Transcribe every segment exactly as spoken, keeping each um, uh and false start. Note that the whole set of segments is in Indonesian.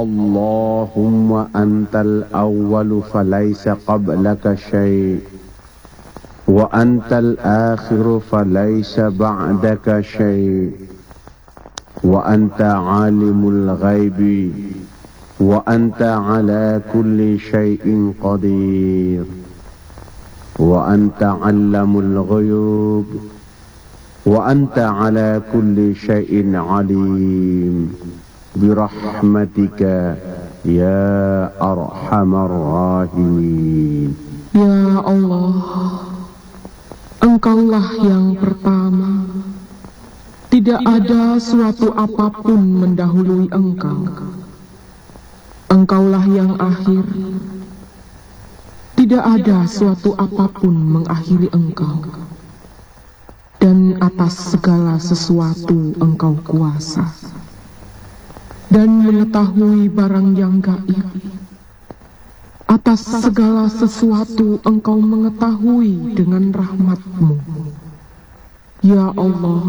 Allahumma antal awwalu falaysa qablaka syai' wa antal akhiru falaysa ba'daka syai' wa anta alimul ghaibi wa anta ala kulli syai'in qadir wa anta allamul ghuyub wa anta ala kulli syai'in alim birahmatika ya arhamar rahimin. Ya Allah, Engkaulah yang pertama, tidak ada suatu apapun mendahului Engkau. Engkaulah yang akhir, tidak ada suatu apapun mengakhiri Engkau. Dan atas segala sesuatu Engkau kuasa dan mengetahui barang yang gaib. Atas segala sesuatu Engkau mengetahui dengan rahmat-Mu. Ya Allah,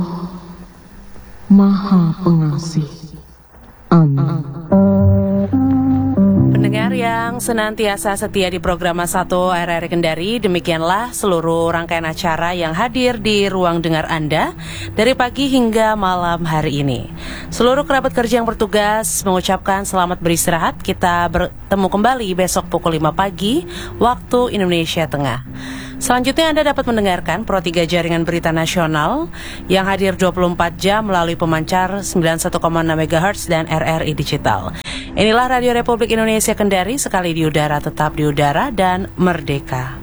Maha Pengasih. Amin. Pendengar yang senantiasa setia di program satu R R I Kendari, demikianlah seluruh rangkaian acara yang hadir di ruang dengar Anda dari pagi hingga malam hari ini. Seluruh kerabat kerja yang bertugas mengucapkan selamat beristirahat. Kita bertemu kembali besok pukul lima pagi waktu Indonesia Tengah. Selanjutnya Anda dapat mendengarkan Pro tiga Jaringan Berita Nasional yang hadir dua puluh empat jam melalui pemancar sembilan puluh satu koma enam megahertz dan R R I Digital. Inilah Radio Republik Indonesia Kendari, sekali di udara tetap di udara dan merdeka.